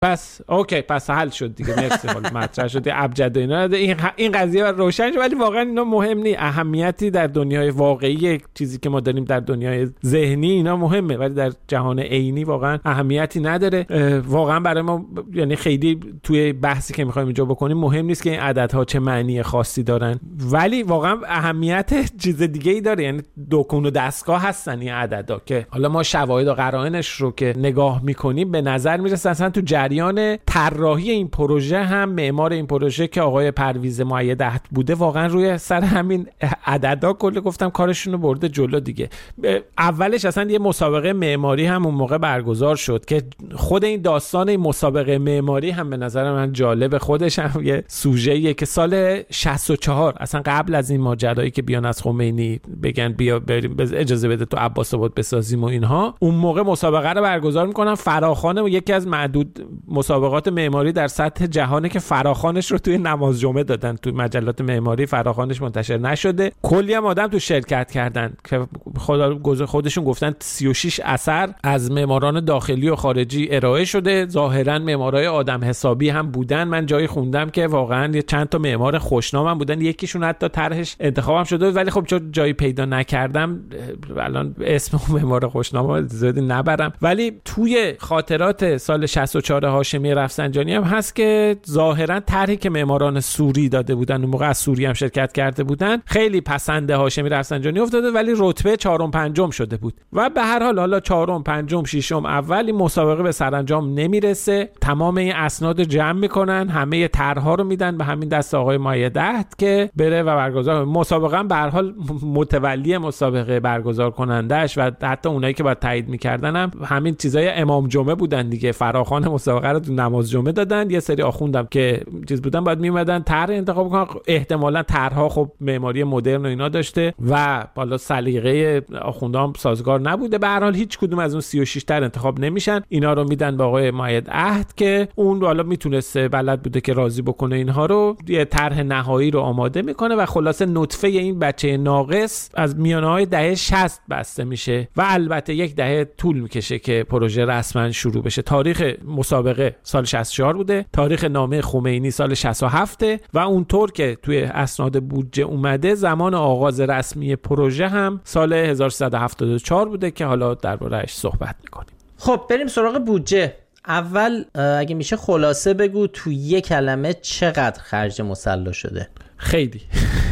پس اوکی، پس حل شد دیگه. مرسی. حالا مطرح شد ابجد و اینا، این قضیه روشن شد. ولی واقعا اینا مهم نیست، اهمیتی در دنیای واقعی چیزی که ما داریم در دنیای ذهنی اینا مهمه، ولی در جهان عینی واقعا اهمیتی نداره. واقعا برای ما یعنی خیلی توی بحثی که می‌خوایم اینجا بکنیم مهم نیست که این عددها چه معنی خاصی دارن، ولی واقعا اهمیت چیز دیگه‌ای داره. یعنی دکون و دستگاه هستن این عددها که حالا ما شواهد و قرائنش رو که نگاه می‌کنیم به نظر میرسه اصلا تو جریان طراحی این پروژه هم معمار این پروژه که آقای پرویز مؤید عهد بوده واقعا روی سر همین عددا کلی گفتم کارشون رو برده جلو دیگه. اولش اصلا یه مسابقه معماری هم اون موقع برگزار شد که خود این داستان این مسابقه معماری هم به نظر من جالب، خودش هم یه سوژه‌ایه که سال 64 اصلا قبل از این ماجرایی که بیان از خمینی بگن بیا بریم اجازه بده تو عباس آباد بسازیم و اینها، اون موقع مسابقه رو برگزار میکنن. فراخوان یکی از معدود مسابقات معماری در سطح جهانه که فراخوانش رو توی نماز جمعه دادن، توی مجلات معماری فراخوانش منتشر نشده. کلی هم آدم تو شرکت کردن که خودشون گفتن 36 اثر از معماران داخلی و خارجی ارائه شده. ظاهرا معمارای آدم حسابی هم بودن. من جایی خوندم که واقعا یه چند تا معمار خوشنام هم بودن، یکیشون حتی طرحش انتخابم شده، ولی خب چون جایی پیدا نکردم الان اسم اون معمار خوشنام زیادی نبرم. ولی توی خاطرات سال 64 هاشمی رفسنجانی هم هست که ظاهرا طرحی که معماران سوری داده بودن، اون موقع از سوری هم شرکت کرده بودن، خیلی پسند هاشمی رفسنجانی افتاده، ولی رتبه 4م 5م شده بود. و به هر حال حالا 4م 5م 6م اول این مسابقه به سرانجام نمیرسه. تمام این اسناد جمع میکنن، همه طرح‌ها رو میدن به همین دست آقای مؤید عهد که بره و برگزار مسابقه. به هر حال متولی مسابقه برگزار کنندش و حتی اونایی که باید تایید میکردن هم همین چیزای امام جمعه بودن دیگه. فراخوان مسابقه رو تو نماز جمعه دادن. یه سری آخوندم که چیز بودن باید میومدن طرح انتخاب کنن. احتمالاً طرح‌ها خب معماری مدرن و اینا داشته و بالا سلیقه آخوندام سازگار نبوده. به هر حال هیچ کدوم از اون 36 تا انتخاب نمیشن. اینا رو میدن به آقای مؤید عهد که اون بالا میتونسته بلد بوده که راضی بکنه اینها رو، یه طرح نهایی رو آماده میکنه و خلاصه نطفه این بچه ناقص از میانه‌های دهه 60 بسته میشه و البته یک دهه طول میکشه که پروژه رسما شروع بشه. تاریخ مسابقه سال 64 بوده، تاریخ نامه خمینی سال 67 و اونطور که توی اسناد بودجه اومده زمان آغاز رسمی پروژه هم سال 1374 بوده که حالا درباره‌اش صحبت میکنیم. خب بریم سراغ بودجه. اول اگه میشه خلاصه بگو تو یک کلمه چقدر خرج مسلا شده؟ خیلی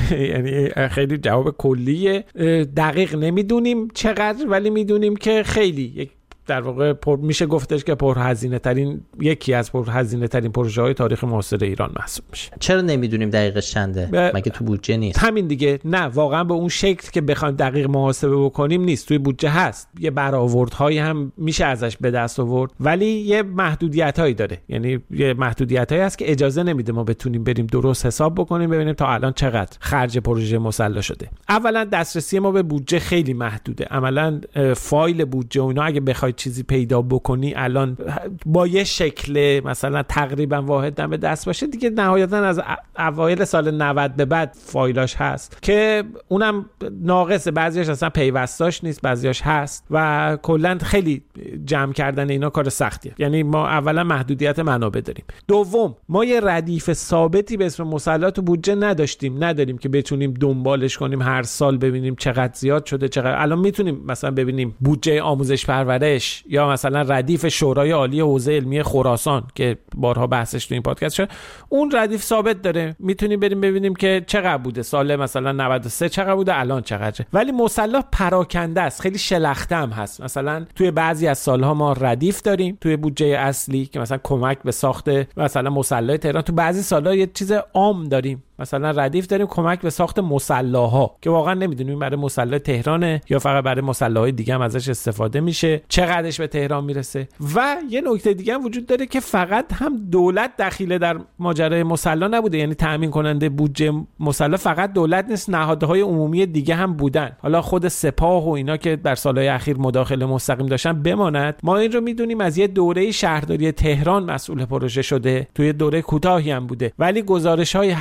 یعنی خیلی جواب کلیه، دقیق نمیدونیم چقدر، ولی میدونیم که خیلی در واقع میشه گفتش که پرهزینه ترین، یکی از پرهزینه ترین پروژه های تاریخ معاصر ایران محسوب میشه. چرا نمیدونیم دقیقش چنده؟ مگه تو بودجه نیست؟ همین دیگه، نه واقعا به اون شکل که بخوایم دقیق محاسبه بکنیم نیست. توی بودجه هست، یه برآوردهایی هم میشه ازش به دست آورد، ولی یه محدودیتایی داره. یعنی یه محدودیتایی هست که اجازه نمیده ما بتونیم بریم درست حساب بکنیم ببینیم تا الان چقدر خرج پروژه مسلا شده. اولا دسترسی ما به بودجه خیلی محدوده. عملاً فایل بودجه اونا اگه بخواید چیزی پیدا بکنی الان با یه شکل مثلا تقریبا واحد به دست باشه دیگه، نهایتا از اوایل سال 90 به بعد فایلاش هست که اونم ناقصه، بعضیاش اصلا پیوستاش نیست، بعضیاش هست و کلا خیلی جمع کردن اینا کار سختیه. یعنی ما اولا محدودیت منابع داریم. دوم ما یه ردیف ثابتی به اسم مسلا تو بودجه نداریم که بتونیم دنبالش کنیم هر سال ببینیم چقدر زیاد شده چقدر. الان میتونیم مثلا ببینیم بودجه آموزش پرورش یا مثلا ردیف شورای عالی حوزه علمی خراسان که بارها بحثش تو این پادکست شد، اون ردیف ثابت داره، میتونیم بریم ببینیم که چقدر بوده سال مثلا 93 چقدر بوده الان چقدره. ولی مسلا پراکنده است، خیلی شلخته هم هست. مثلا توی بعضی از سالها ما ردیف داریم توی بودجه اصلی که مثلا کمک به ساخت مثلا مسلح تهران، تو بعضی سالها یه چیز عام داریم مثلا ردیف داریم کمک به ساخت مسلح‌ها که واقعا نمیدونیم برای مسلح تهرانه یا فقط برای مسلح‌های دیگه هم ازش استفاده میشه، چقدرش به تهران میرسه. و یه نکته دیگه هم وجود داره که فقط هم دولت دخیله در ماجرای مسلح نبوده، یعنی تامین کننده بودجه مسلح فقط دولت نیست، نهادهای عمومی دیگه هم بودن. حالا خود سپاه و اینا که در سالهای اخیر مداخله مستقیم داشتن بماند، ما این رو میدونیم از یه دوره شهرداری تهران مسئول پروژه شده، توی دوره کوتاهی هم بوده، ولی گزارش‌هایی هست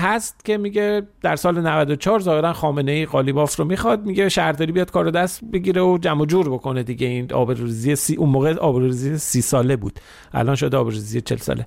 که میگه در سال 94 ظاهرا خامنه‌ای قالیباف رو میخواد، میگه شهرداری بیاد کارو دست بگیره و جمع جور بکنه دیگه. این آبروریزی اون موقع آبروریزی 30 ساله بود، الان شده آبروریزی 40 ساله.